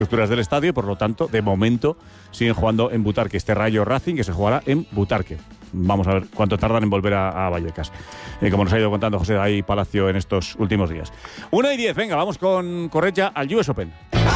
estructuras del estadio y por lo tanto, de momento, siguen jugando en Butarque. Este Rayo Racing que se jugará en Butarque. Vamos a ver cuánto tardan en volver a Vallecas. Como nos ha ido contando José ahí Palacio en estos últimos días. 1:10, venga, vamos con Correia al US Open.